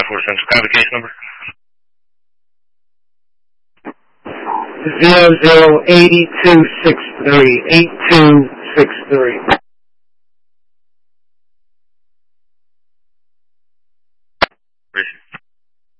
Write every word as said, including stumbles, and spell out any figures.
five four Central. Can I have the case number? Zero zero eighty two six three eight two six three. Appreciate it.